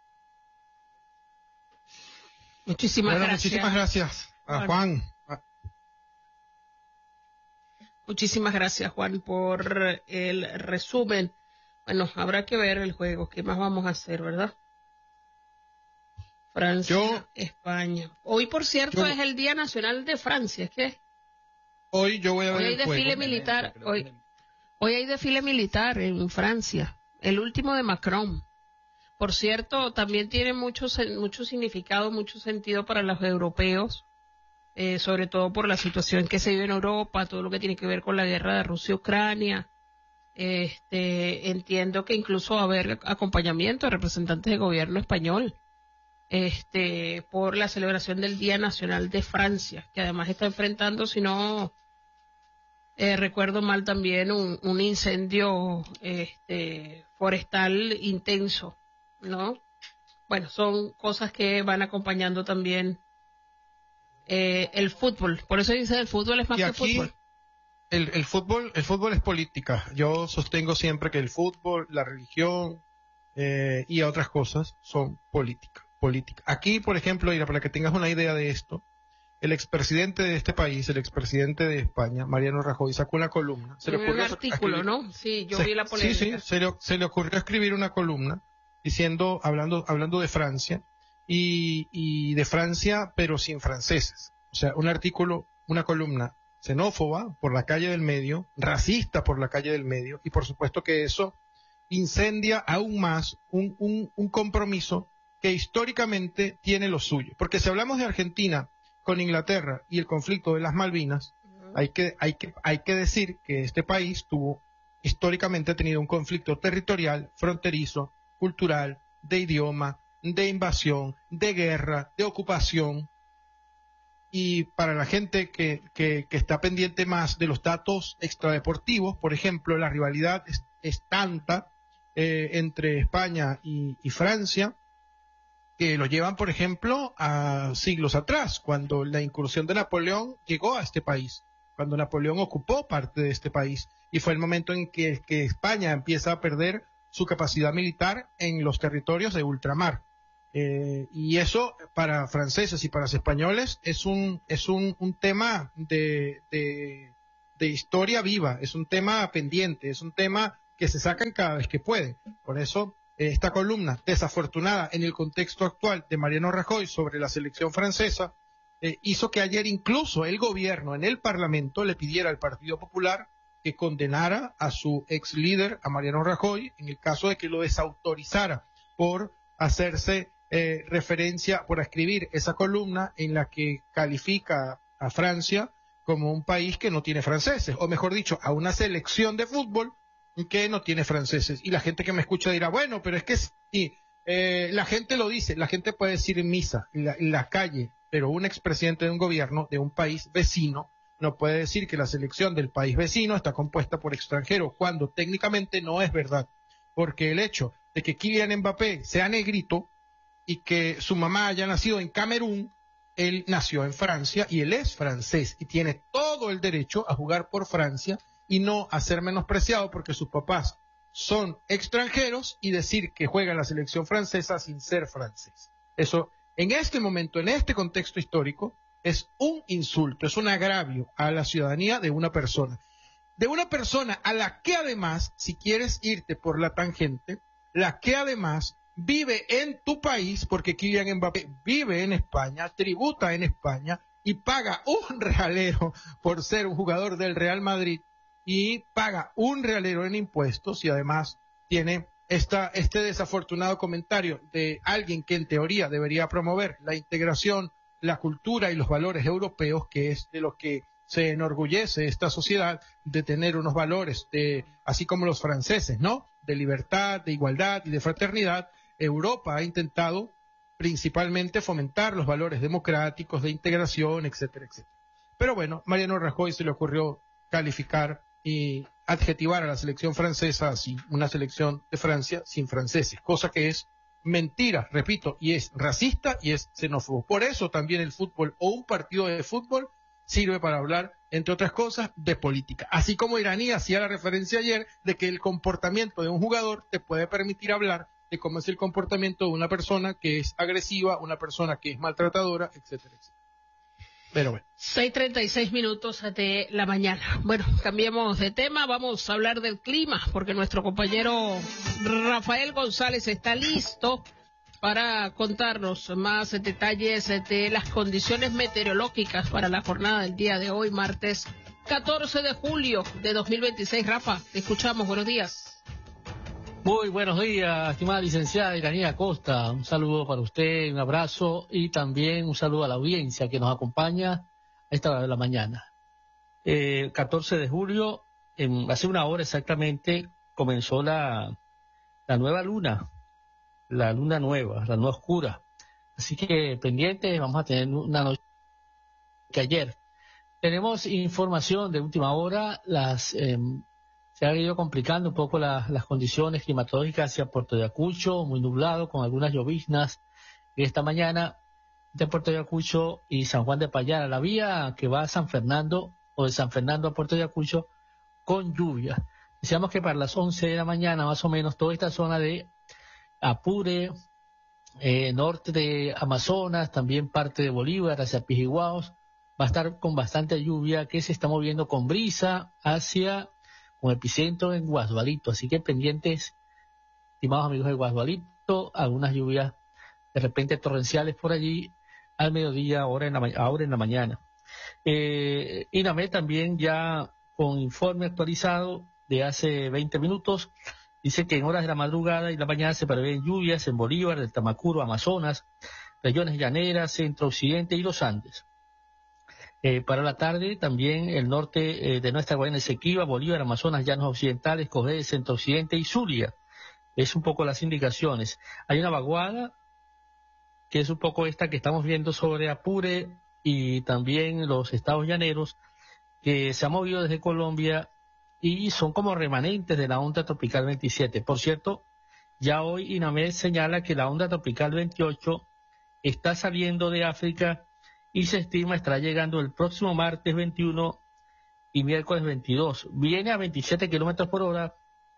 Muchísimas bueno, gracias. Muchísimas gracias a Juan. Muchísimas gracias, Juan, por el resumen. Bueno, habrá que ver el juego. ¿Qué más vamos a hacer, verdad? Francia, yo, España. Hoy, por cierto, yo, es el Día Nacional de Francia. ¿Qué? Hoy yo voy a ver hoy hay el desfile juego. militar. Hoy, hoy hay desfile militar en Francia. El último de Macron. Por cierto, también tiene mucho, mucho significado, mucho sentido para los europeos. eh, sobre todo por la situación que se vive en Europa, todo lo que tiene que ver con la guerra de Rusia-Ucrania. Este, entiendo que incluso va a haber acompañamiento de representantes del gobierno español este, por la celebración del Día Nacional de Francia, que además está enfrentando, si no eh, recuerdo mal también, un, un incendio este, forestal intenso, ¿no? Bueno, son cosas que van acompañando también eh, el fútbol. Por eso dice el fútbol es más y que aquí, fútbol. El, el fútbol, el fútbol es política. Yo sostengo siempre que el fútbol, la religión eh, y otras cosas son política, política. Aquí, por ejemplo, Ira, para que tengas una idea de esto, el expresidente de este país, el expresidente de España, Mariano Rajoy, sacó una columna. Se le Un ocurrió artículo, escribir, ¿no? Sí, yo se, vi la polémica. Sí, sí, se le, se le ocurrió escribir una columna diciendo, hablando, hablando de Francia y, y de Francia, pero sin franceses. O sea, un artículo, una columna xenófoba por la calle del medio, racista por la calle del medio, y por supuesto que eso incendia aún más un, un, un compromiso que históricamente tiene lo suyo. Porque si hablamos de Argentina con Inglaterra y el conflicto de las Malvinas, uh-huh. hay que, hay que, hay que decir que este país tuvo, históricamente ha tenido un conflicto territorial, fronterizo, cultural, de idioma, de invasión, de guerra, de ocupación. Y para la gente que, que, que está pendiente más de los datos extradeportivos, por ejemplo, la rivalidad es, es tanta eh, entre España y, y Francia, que lo llevan, por ejemplo, a siglos atrás, cuando la incursión de Napoleón llegó a este país, cuando Napoleón ocupó parte de este país, y fue el momento en que, que España empieza a perder su capacidad militar en los territorios de ultramar. Eh, y eso para franceses y para los españoles es un es un, un tema de, de, de historia viva, es un tema pendiente, es un tema que se sacan cada vez que pueden. Por eso eh, esta columna desafortunada en el contexto actual de Mariano Rajoy sobre la selección francesa eh, hizo que ayer incluso el gobierno en el Parlamento le pidiera al Partido Popular que condenara a su ex líder, a Mariano Rajoy, en el caso de que lo desautorizara por hacerse Eh, referencia, por escribir esa columna en la que califica a Francia como un país que no tiene franceses, o mejor dicho, a una selección de fútbol que no tiene franceses. Y la gente que me escucha dirá, bueno, pero es que sí, eh, la gente lo dice, la gente puede decir en misa, en la, en la calle, pero un expresidente de un gobierno de un país vecino no puede decir que la selección del país vecino está compuesta por extranjeros, cuando técnicamente no es verdad, porque el hecho de que Kylian Mbappé sea negrito y que su mamá haya nacido en Camerún, él nació en Francia y él es francés y tiene todo el derecho a jugar por Francia y no a ser menospreciado porque sus papás son extranjeros y decir que juega en la selección francesa sin ser francés. Eso, en este momento, en este contexto histórico, es un insulto, es un agravio a la ciudadanía de una persona. De una persona a la que además, si quieres irte por la tangente, la que además vive en tu país, porque Kylian Mbappé vive en España, tributa en España y paga un realero por ser un jugador del Real Madrid y paga un realero en impuestos y además tiene esta, este desafortunado comentario de alguien que en teoría debería promover la integración, la cultura y los valores europeos, que es de lo que se enorgullece esta sociedad, de tener unos valores, de, así como los franceses, ¿no? De libertad, de igualdad y de fraternidad. Europa ha intentado principalmente fomentar los valores democráticos, de integración, etcétera, etcétera. Pero bueno, Mariano Rajoy se le ocurrió calificar y adjetivar a la selección francesa así, una selección de Francia sin franceses, cosa que es mentira, repito, y es racista y es xenófobo. Por eso también el fútbol o un partido de fútbol sirve para hablar, entre otras cosas, de política. Así como Iraní hacía la referencia ayer de que el comportamiento de un jugador te puede permitir hablar de cómo es el comportamiento de una persona que es agresiva, una persona que es maltratadora, etcétera, etcétera. Pero bueno. seis treinta y seis minutos de la mañana. Bueno, cambiemos de tema, vamos a hablar del clima, porque nuestro compañero Rafael González está listo para contarnos más detalles de las condiciones meteorológicas para la jornada del día de hoy, martes catorce de julio de dos mil veintiséis. Rafa, te escuchamos, buenos días. Muy buenos días, estimada licenciada Iraní Acosta. Un saludo para usted, un abrazo y también un saludo a la audiencia que nos acompaña esta hora de la mañana. Eh, catorce de julio, en, hace una hora exactamente, comenzó la, la nueva luna, la luna nueva, la luna oscura. Así que pendientes, vamos a tener una noche que ayer. Tenemos información de última hora, las eh, se han ido complicando un poco la, las condiciones climatológicas hacia Puerto Ayacucho, muy nublado, con algunas lloviznas esta mañana de Puerto Ayacucho y San Juan de Payara, la vía que va a San Fernando o de San Fernando a Puerto Ayacucho con lluvia. Decíamos que para las once de la mañana más o menos toda esta zona de Apure, eh, norte de Amazonas, también parte de Bolívar hacia Pijiguaos, va a estar con bastante lluvia que se está moviendo con brisa hacia un epicentro en Guasdualito. Así que pendientes, estimados amigos de Guasdualito, algunas lluvias de repente torrenciales por allí al mediodía, ahora en la, ahora en la mañana. Eh, INAMED también ya con informe actualizado de hace veinte minutos, dice que en horas de la madrugada y la mañana se prevén lluvias en Bolívar, el Tamacuro, Amazonas, regiones llaneras, centro-occidente y los Andes. Eh, para la tarde también el norte eh, de nuestra Guayana Esequiba, Bolívar, Amazonas, Llanos Occidentales, Cogé, centro-occidente y Zulia. Es un poco las indicaciones. Hay una vaguada que es un poco esta que estamos viendo sobre Apure y también los estados llaneros, que se ha movido desde Colombia y son como remanentes de la onda tropical veintisiete. Por cierto, ya hoy INAMED señala que la onda tropical veintiocho está saliendo de África y se estima estará llegando el próximo martes veintiuno y miércoles veintidós. Viene a veintisiete kilómetros por hora,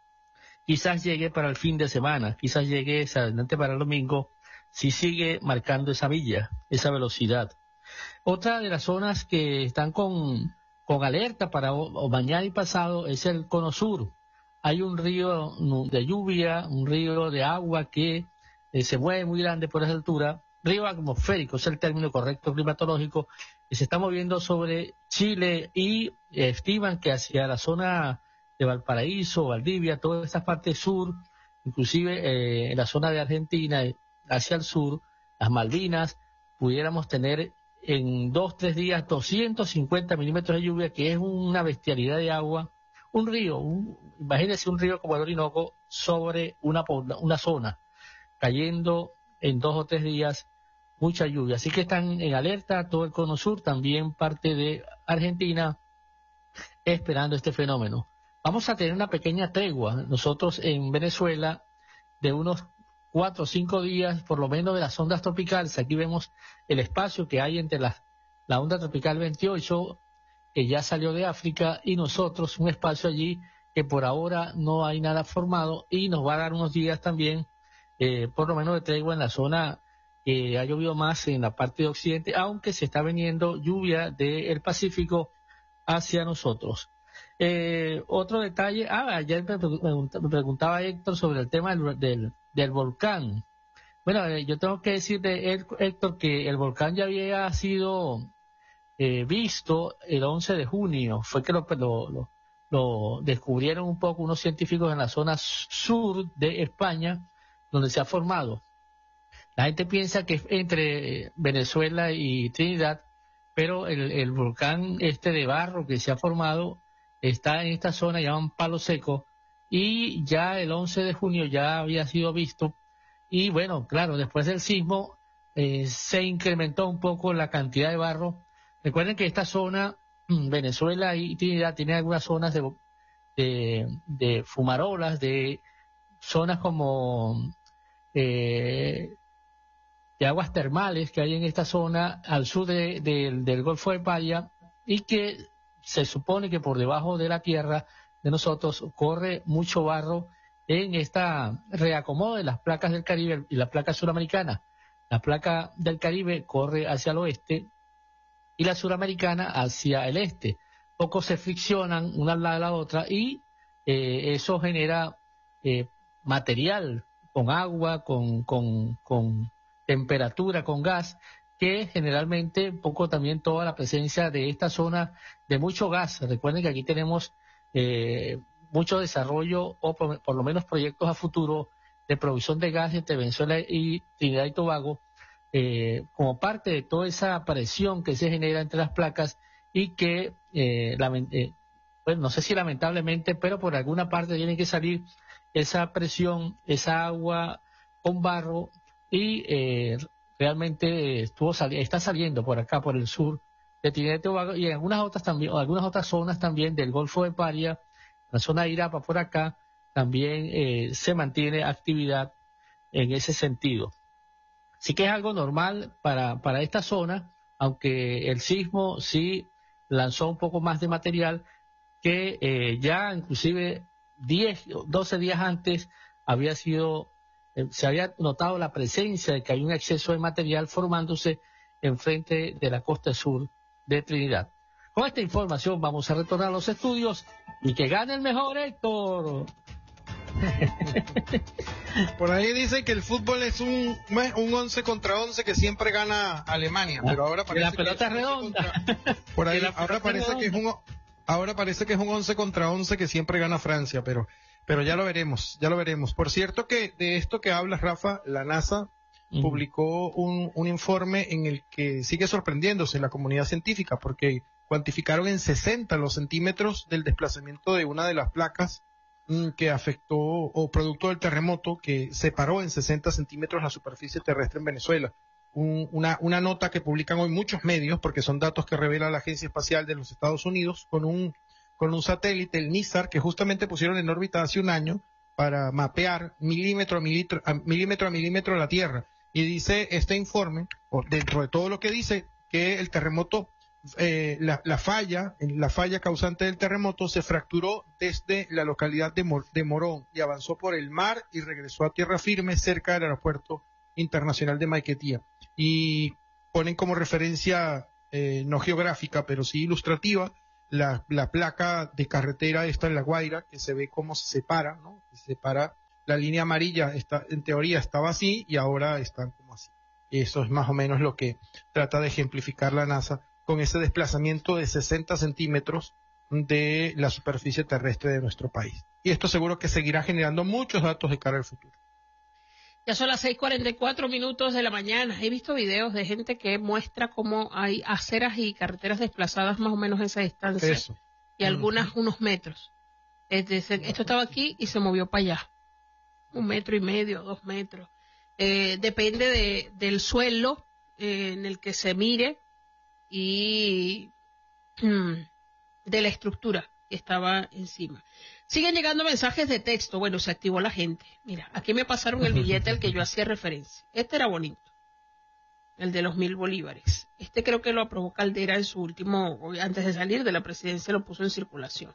quizás llegue para el fin de semana, quizás llegue adelante para el domingo, si sigue marcando esa villa, esa velocidad. Otra de las zonas que están con, con alerta para o, o mañana y pasado es el Cono Sur. Hay un río de lluvia, un río de agua que eh, se mueve muy grande por esa altura, río atmosférico, es el término correcto climatológico, que se está moviendo sobre Chile y eh, estiman que hacia la zona de Valparaíso, Valdivia, toda esta parte sur, inclusive eh, en la zona de Argentina, hacia el sur, las Malvinas, pudiéramos tener en dos, tres días doscientos cincuenta milímetros de lluvia, que es una bestialidad de agua, un río, un, imagínense un río como el Orinoco sobre una, una zona, cayendo en dos o tres días mucha lluvia. Así que están en alerta todo el Cono Sur, también parte de Argentina, esperando este fenómeno. Vamos a tener una pequeña tregua, nosotros en Venezuela, de unos cuatro o cinco días, por lo menos de las ondas tropicales. Aquí vemos el espacio que hay entre la, la onda tropical veintiocho, que ya salió de África, y nosotros, un espacio allí que por ahora no hay nada formado, y nos va a dar unos días también, eh, por lo menos de tregua en la zona que ha llovido más en la parte de occidente, aunque se está viniendo lluvia del Pacífico hacia nosotros. Eh, otro detalle, ah, ayer me, preguntaba, me preguntaba Héctor sobre el tema del, del, del volcán. Bueno, eh, yo tengo que decir de Héctor que el volcán ya había sido eh, visto el once de junio, fue que lo, lo, lo, lo descubrieron un poco unos científicos en la zona sur de España, donde se ha formado. La gente piensa que es entre Venezuela y Trinidad, pero el, el volcán este de barro que se ha formado está en esta zona, llaman Palo Seco, y ya el once de junio ya había sido visto. Y bueno, claro, después del sismo eh, se incrementó un poco la cantidad de barro. Recuerden que esta zona, Venezuela y Trinidad, tiene algunas zonas de, de, de fumarolas, de zonas como eh, de aguas termales que hay en esta zona al sur de, de, del Golfo de Paria, y que se supone que por debajo de la tierra de nosotros corre mucho barro en esta reacomodo de las placas del Caribe y la placa suramericana. La placa del Caribe corre hacia el oeste y la suramericana hacia el este. Poco se friccionan una al lado de la otra y eh, eso genera eh, material con agua, con, con, con temperatura, con gas, que generalmente un poco también toda la presencia de esta zona de mucho gas. Recuerden que aquí tenemos eh, mucho desarrollo o por, por lo menos proyectos a futuro de provisión de gas entre Venezuela y Trinidad y Tobago, eh, como parte de toda esa presión que se genera entre las placas y que, eh, lament- eh, bueno, no sé si lamentablemente, pero por alguna parte tiene que salir esa presión, esa agua con barro y eh, realmente estuvo sali- está saliendo por acá, por el sur de Trinidad y Tobago y en algunas otras también, o algunas otras zonas también del Golfo de Paria, la zona de Irapa por acá, también eh, se mantiene actividad en ese sentido. Sí que es algo normal para, para esta zona, aunque el sismo sí lanzó un poco más de material que eh, ya inclusive diez, doce días antes había sido, eh, se había notado la presencia de que hay un exceso de material formándose enfrente de la costa sur de Trinidad. Con esta información vamos a retornar a los estudios y que gane el mejor, Héctor. Por ahí dicen que el fútbol es un un once contra once que siempre gana Alemania, pero ahora parece la pelota que es redonda. Contra, por ahí la ahora parece que es un ahora parece que es un once contra once que siempre gana Francia, pero pero ya lo veremos, ya lo veremos. Por cierto que de esto que hablas, Rafa, la NASA uh-huh. publicó un, un informe en el que sigue sorprendiéndose la comunidad científica porque cuantificaron en sesenta los centímetros del desplazamiento de una de las placas que afectó o producto del terremoto que separó en sesenta centímetros la superficie terrestre en Venezuela. Un, una, una nota que publican hoy muchos medios, porque son datos que revela la Agencia Espacial de los Estados Unidos, con un, con un satélite, el NISAR, que justamente pusieron en órbita hace un año para mapear milímetro a milímetro a milímetro, a milímetro la Tierra. Y dice este informe, o dentro de todo lo que dice, que el terremoto Eh, la, la falla, la falla causante del terremoto se fracturó desde la localidad de, Mor de Morón y avanzó por el mar y regresó a tierra firme cerca del aeropuerto internacional de Maiquetía. Y ponen como referencia, eh, no geográfica, pero sí ilustrativa, la, la placa de carretera esta en La Guaira, que se ve cómo se separa, ¿no? Se separa, la línea amarilla está, en teoría estaba así y ahora están como así. Y eso es más o menos lo que trata de ejemplificar la NASA con ese desplazamiento de sesenta centímetros de la superficie terrestre de nuestro país. Y esto seguro que seguirá generando muchos datos de cara al futuro. Ya son las seis cuarenta y cuatro minutos de la mañana. He visto videos de gente que muestra cómo hay aceras y carreteras desplazadas más o menos a esa distancia. Eso. Y algunas uh-huh. unos metros. Es decir, esto estaba aquí y se movió para allá. Un metro y medio, dos metros. Eh, depende de, del suelo eh, en el que se mire y mm, de la estructura que estaba encima. Siguen llegando mensajes de texto. Bueno, se activó la gente. Mira, aquí me pasaron el billete al que yo hacía referencia. Este era bonito, el de los mil bolívares. Este creo que lo aprobó Caldera en su último, antes de salir de la presidencia, lo puso en circulación.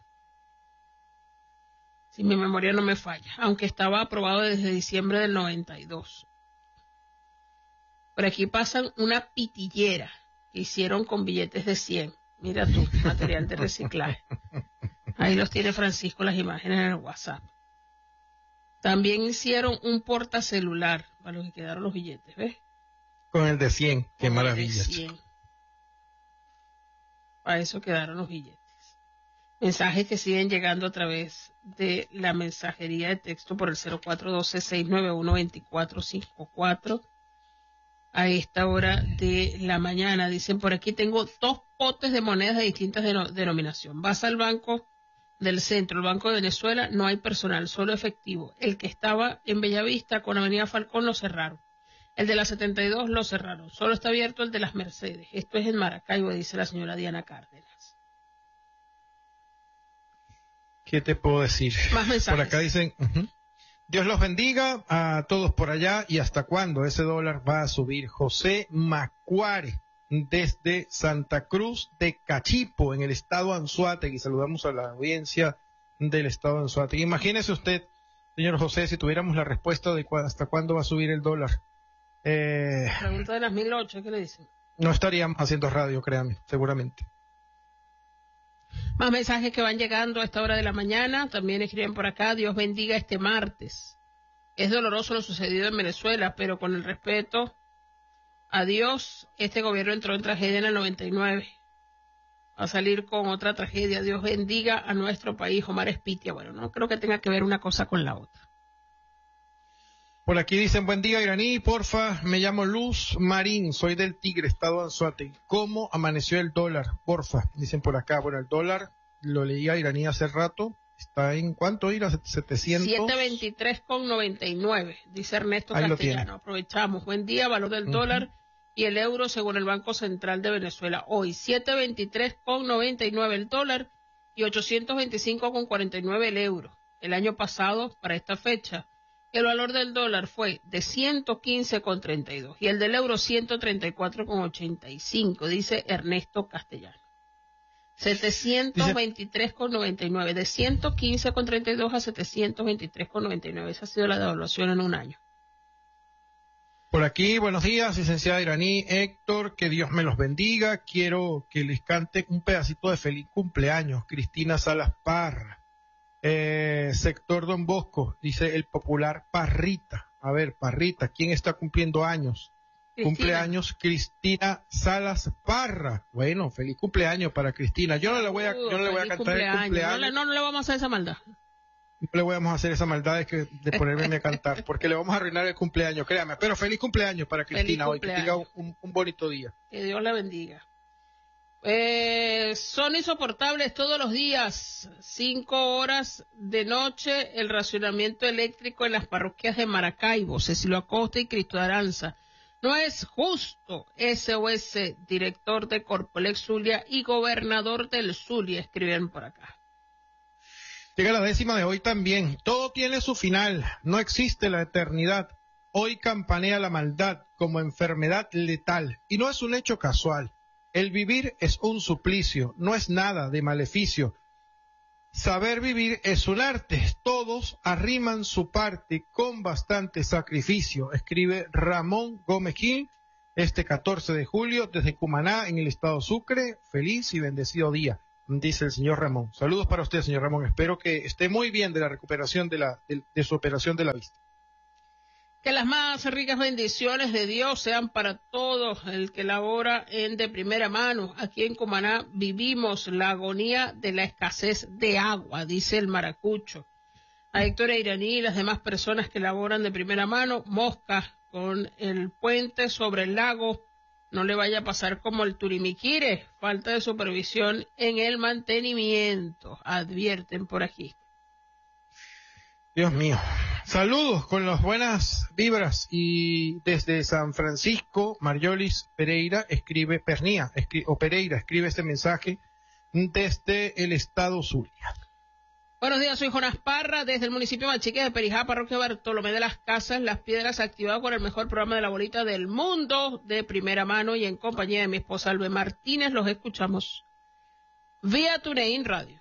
Si mi memoria no me falla, aunque estaba aprobado desde diciembre del noventa y dos. Por aquí pasan una pitillera que hicieron con billetes de cien. Mira tú, material de reciclaje. Ahí los tiene Francisco las imágenes en el WhatsApp. También hicieron un portacelular para los que quedaron los billetes, ¿ves? Con el de cien, qué Con maravilla. El de cien. Para eso quedaron los billetes. Mensajes que siguen llegando a través de la mensajería de texto por el cero cuatro uno dos, seis nueve uno, dos cuatro cinco cuatro. A esta hora de la mañana. Dicen, por aquí tengo dos potes de monedas de distintas deno- denominación. Vas al banco del centro, el Banco de Venezuela, no hay personal, solo efectivo. El que estaba en Bellavista con Avenida Falcón lo cerraron. El de la setenta y dos lo cerraron. Solo está abierto el de las Mercedes. Esto es en Maracaibo, dice la señora Diana Cárdenas. ¿Qué te puedo decir? Más mensajes. Por acá dicen... Uh-huh. Dios los bendiga a todos por allá. ¿Y hasta cuándo ese dólar va a subir? José Macuare, desde Santa Cruz de Cachipo, en el estado Anzoátegui. Saludamos a la audiencia del estado Anzoátegui. Imagínese usted, señor José, si tuviéramos la respuesta de cu- hasta cuándo va a subir el dólar. Eh, Pregunta de las mil ocho, ¿qué le dicen? no estaríamos haciendo radio, créame, seguramente. Más mensajes que van llegando a esta hora de la mañana. También escriben por acá, Dios bendiga este martes. Es doloroso lo sucedido en Venezuela, pero con el respeto a Dios, este gobierno entró en tragedia en el noventa y nueve. Va a salir con otra tragedia. Dios bendiga a nuestro país. Omar Espitia. Bueno, no creo que tenga que ver una cosa con la otra. Por aquí dicen, buen día, Iraní, porfa, me llamo Luz Marín, soy del Tigre, estado Anzoátegui. ¿Cómo amaneció el dólar? Porfa, dicen por acá. Bueno, el dólar, lo leía Iraní hace rato, está en, ¿cuánto ir? setecientos. siete veintitrés con noventa y nueve, dice Ernesto Ahí Castellano. Aprovechamos. Buen día, valor del uh-huh. dólar y el euro según el Banco Central de Venezuela. Hoy, siete veintitrés con noventa y nueve el dólar y ochocientos veinticinco con cuarenta y nueve el euro. El año pasado, para esta fecha, el valor del dólar fue de ciento quince con treinta y dos y el del euro ciento treinta y cuatro con ochenta y cinco, dice Ernesto Castellano. setecientos veintitrés con noventa y nueve, de ciento quince con treinta y dos a setecientos veintitrés con noventa y nueve. Esa ha sido la devaluación en un año. Por aquí, buenos días, licenciada Iraní, Héctor, que Dios me los bendiga. Quiero que les cante un pedacito de feliz cumpleaños. Cristina Salas Parra. Eh, sector Don Bosco, dice el popular Parrita. A ver, Parrita, ¿quién está cumpliendo años? Cristina. Cumpleaños Cristina Salas Parra. Bueno, feliz cumpleaños para Cristina. Yo no le voy a, yo no le voy a cantar cumpleaños. el cumpleaños. No le, no, no le vamos a hacer esa maldad. No le vamos a hacer esa maldad de, que, de ponerme a cantar, porque le vamos a arruinar el cumpleaños, créame. Pero feliz cumpleaños para Cristina hoy, que tenga un, un bonito día. Que Dios la bendiga. Eh, son insoportables todos los días, cinco horas de noche, el racionamiento eléctrico en las parroquias de Maracaibo, Cecilio Acosta y Cristo de Aranza. No es justo. S O S, director de Corpolex Zulia y gobernador del Zulia, escriben por acá. Llega la décima de hoy también. Todo tiene su final, no existe la eternidad. Hoy campanea la maldad como enfermedad letal y no es un hecho casual. El vivir es un suplicio, no es nada de maleficio. Saber vivir es un arte, todos arriman su parte con bastante sacrificio, escribe Ramón Gómez Gil este catorce de julio desde Cumaná, en el estado Sucre. Feliz y bendecido día, dice el señor Ramón. Saludos para usted, señor Ramón, espero que esté muy bien de la recuperación de, la, de, de su operación de la vista. Que las más ricas bendiciones de Dios sean para todos el que labora en de primera mano. Aquí en Cumaná vivimos la agonía de la escasez de agua, dice el maracucho. A Héctor Iraní y las demás personas que laboran de primera mano, moscas con el puente sobre el lago, no le vaya a pasar como el Turimiquire, falta de supervisión en el mantenimiento, advierten por aquí. Dios mío. Saludos con las buenas vibras y desde San Francisco, Mariolis Pereira escribe, Pernía, escribe, o Pereira escribe este mensaje desde el estado Zulia. Buenos días, soy Jonás Parra, desde el municipio Machique de Perijá, parroquia Bartolomé de las Casas, Las Piedras, activado con el mejor programa de la bolita del mundo, de primera mano y en compañía de mi esposa Albe Martínez. Los escuchamos vía TuneIn Radio.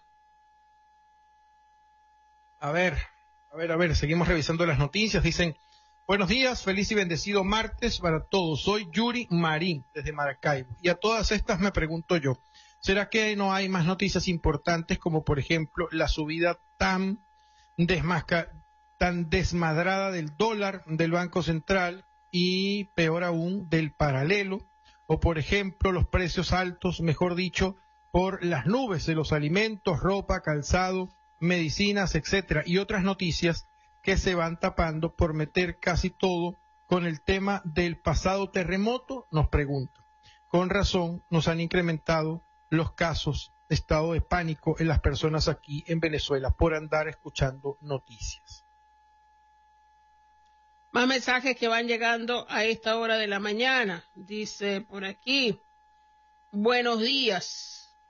A ver... A ver, a ver, seguimos revisando las noticias. Dicen, buenos días, feliz y bendecido martes para todos. Soy Yuri Marín, desde Maracaibo. Y a todas estas me pregunto yo, ¿será que no hay más noticias importantes como, por ejemplo, la subida tan, desmasca, tan desmadrada del dólar del Banco Central y, peor aún, del paralelo? O, por ejemplo, los precios altos, mejor dicho, por las nubes de los alimentos, ropa, calzado, medicinas, etcétera, y otras noticias que se van tapando por meter casi todo con el tema del pasado terremoto, nos preguntan. Con razón nos han incrementado los casos de estado de pánico en las personas aquí en Venezuela por andar escuchando noticias. Más mensajes que van llegando a esta hora de la mañana. Dice por aquí, buenos días.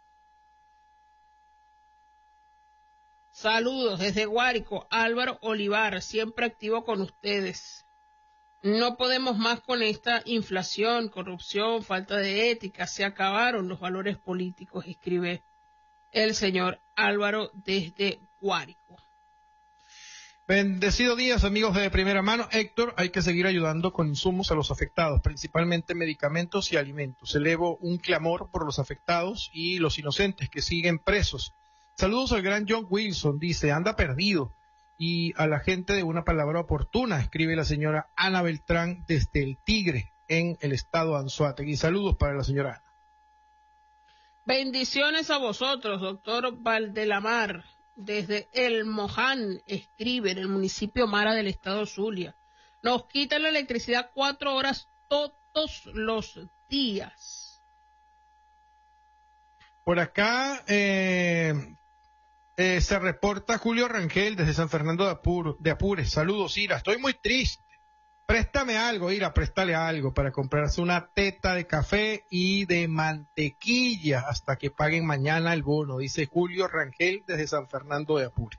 Saludos desde Guárico, Álvaro Olivar, siempre activo con ustedes. No podemos más con esta inflación, corrupción, falta de ética, se acabaron los valores políticos, escribe el señor Álvaro desde Guárico. Bendecido días, amigos de primera mano. Héctor, hay que seguir ayudando con insumos a los afectados, principalmente medicamentos y alimentos. Elevo un clamor por los afectados y los inocentes que siguen presos. Saludos al gran John Wilson, dice, anda perdido. Y a la gente de una palabra oportuna, escribe la señora Ana Beltrán desde el Tigre, en el estado Anzoátegui. Saludos para la señora Ana. Bendiciones a vosotros, doctor Valdelamar, desde El Moján, escribe, en el municipio Mara del estado Zulia. Nos quitan la electricidad cuatro horas todos los días. Por acá eh, eh, se reporta Julio Rangel desde San Fernando de, Apur, de Apures. Saludos, Ira. Estoy muy triste. Préstame algo, Ira, préstale algo para comprarse una teta de café y de mantequilla hasta que paguen mañana el bono, dice Julio Rangel desde San Fernando de Apure.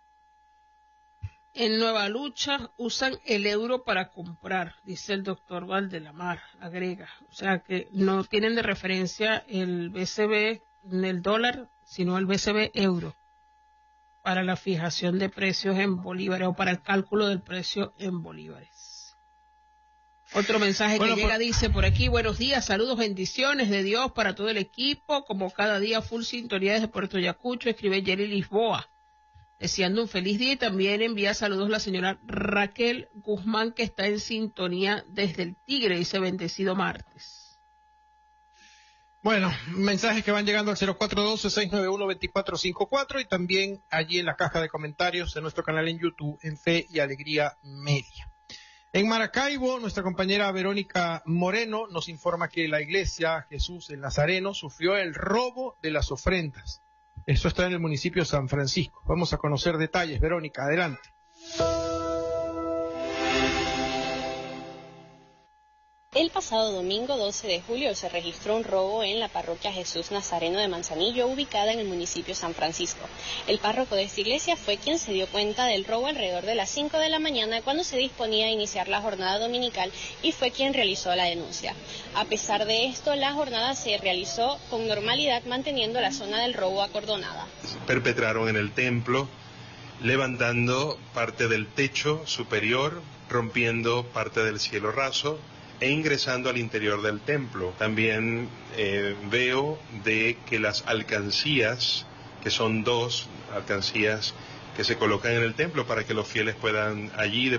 En Nueva Lucha usan el euro para comprar, dice el doctor Valdelamar, agrega. O sea que no tienen de referencia el B C B, el dólar, sino el B C B euro para la fijación de precios en bolívares o para el cálculo del precio en bolívares. Otro mensaje bueno, que llega por... dice por aquí, buenos días, saludos, bendiciones de Dios para todo el equipo, como cada día full sintonía desde Puerto Ayacucho, escribe Jerry Lisboa, deseando un feliz día y también envía saludos la señora Raquel Guzmán que está en sintonía desde el Tigre, dice bendecido martes. Bueno, mensajes que van llegando al cero cuatro uno dos, seis nueve uno, dos cuatro cinco cuatro y también allí en la caja de comentarios de nuestro canal en YouTube en Fe y Alegría Media. En Maracaibo, nuestra compañera Verónica Moreno nos informa que la iglesia Jesús el Nazareno sufrió el robo de las ofrendas. Esto está en el municipio de San Francisco. Vamos a conocer detalles. Verónica, adelante. El pasado domingo doce de julio se registró un robo en la parroquia Jesús Nazareno de Manzanillo, ubicada en el municipio de San Francisco. El párroco de esta iglesia fue quien se dio cuenta del robo alrededor de las cinco de la mañana cuando se disponía a iniciar la jornada dominical y fue quien realizó la denuncia. A pesar de esto, la jornada se realizó con normalidad manteniendo la zona del robo acordonada. Perpetraron en el templo, levantando parte del techo superior, rompiendo parte del cielo raso e ingresando al interior del templo. También eh, veo de que las alcancías, que son dos alcancías que se colocan en el templo para que los fieles puedan allí